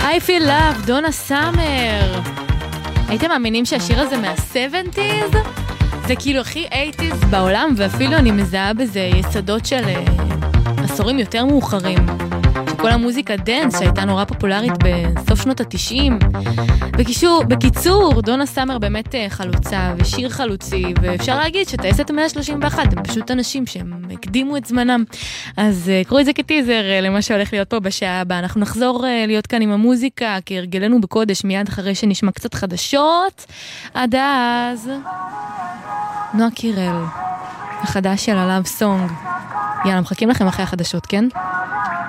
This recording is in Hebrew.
I feel love, דונה סאמר. הייתם מאמינים שהשיר הזה מה-70s? זה כאילו הכי 80s בעולם, ואפילו אני מזהה בזה יסודות של עשורים יותר מאוחרים. כל המוזיקה דנס שהייתה נורא פופולרית בסוף שנות ה-90. בקיצור, דונה סאמר באמת חלוצה ושיר חלוצי, ואפשר להגיד שטייסת 131 הם פשוט אנשים שהם הקדימו את זמנם. אז קראו את זה כטיזר למה שהולך להיות פה בשעה הבאה. אנחנו נחזור להיות כאן עם המוזיקה כהרגלנו בקודש מיד אחרי שנשמע קצת חדשות. עד אז נועה קירל, החדש של הלאב סונג. יאללה, מחכים לכם אחרי החדשות, כן?